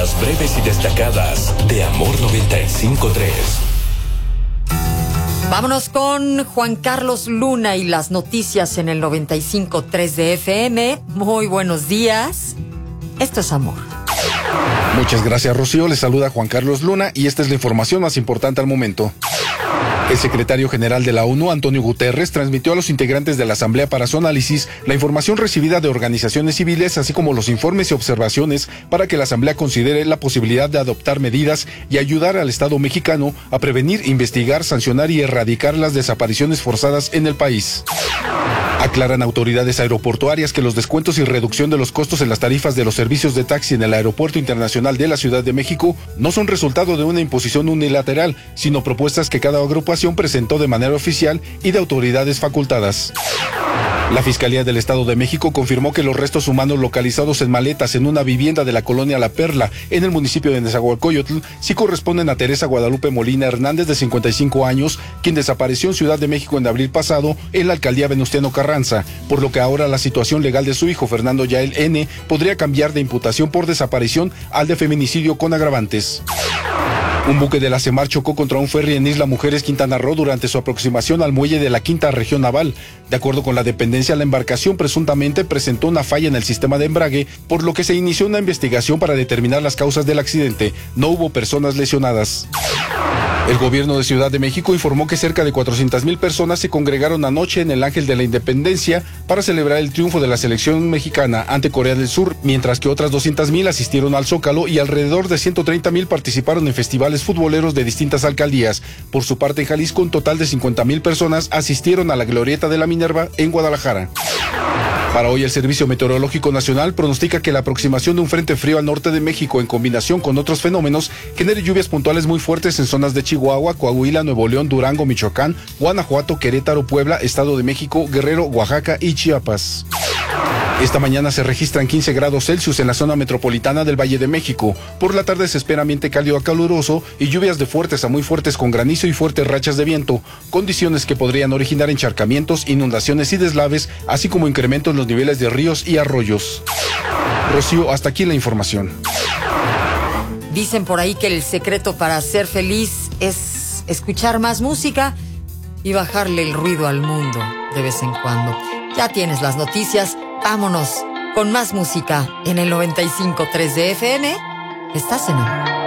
Las breves y destacadas de Amor 95.3. Vámonos con Juan Carlos Luna y las noticias en el 95.3 de FM. Muy buenos días. Esto es Amor. Muchas gracias, Rocío. Les saluda Juan Carlos Luna y esta es la información más importante al momento. El secretario general de la ONU, Antonio Guterres, transmitió a los integrantes de la Asamblea para su análisis la información recibida de organizaciones civiles, así como los informes y observaciones para que la Asamblea considere la posibilidad de adoptar medidas y ayudar al Estado mexicano a prevenir, investigar, sancionar y erradicar las desapariciones forzadas en el país. Aclaran autoridades aeroportuarias que los descuentos y reducción de los costos en las tarifas de los servicios de taxi en el Aeropuerto Internacional de la Ciudad de México no son resultado de una imposición unilateral, sino propuestas que cada agrupación presentó de manera oficial y de autoridades facultadas. La Fiscalía del Estado de México confirmó que los restos humanos localizados en maletas en una vivienda de la colonia La Perla, en el municipio de Nezahualcóyotl, sí corresponden a Teresa Guadalupe Molina Hernández, de 55 años, quien desapareció en Ciudad de México en abril pasado en la alcaldía Venustiano Carranza, por lo que ahora la situación legal de su hijo, Fernando Yael N., podría cambiar de imputación por desaparición al de feminicidio con agravantes. Un buque de la CEMAR chocó contra un ferry en Isla Mujeres, Quintana Roo, durante su aproximación al muelle de la Quinta Región Naval. De acuerdo con la dependencia, la embarcación presuntamente presentó una falla en el sistema de embrague, por lo que se inició una investigación para determinar las causas del accidente. No hubo personas lesionadas. El gobierno de Ciudad de México informó que cerca de 400,000 personas se congregaron anoche en el Ángel de la Independencia para celebrar el triunfo de la selección mexicana ante Corea del Sur, mientras que otras 200,000 asistieron al Zócalo y alrededor de 130,000 participaron en festivales futboleros de distintas alcaldías. Por su parte, en Jalisco, un total de 50,000 personas asistieron a la Glorieta de la Minerva en Guadalajara. Para hoy, el Servicio Meteorológico Nacional pronostica que la aproximación de un frente frío al norte de México en combinación con otros fenómenos genere lluvias puntuales muy fuertes en zonas de Chihuahua, Coahuila, Nuevo León, Durango, Michoacán, Guanajuato, Querétaro, Puebla, Estado de México, Guerrero, Oaxaca y Chiapas. Esta mañana se registran 15 grados Celsius en la zona metropolitana del Valle de México. Por la tarde se espera ambiente cálido a caluroso y lluvias de fuertes a muy fuertes con granizo y fuertes rachas de viento, condiciones que podrían originar encharcamientos, inundaciones y deslaves, así como incremento en los niveles de ríos y arroyos. Rocío, hasta aquí la información. Dicen por ahí que el secreto para ser feliz es escuchar más música y bajarle el ruido al mundo de vez en cuando. Ya tienes las noticias. Vámonos con más música en el 95.3 de FM. Estás en Amor.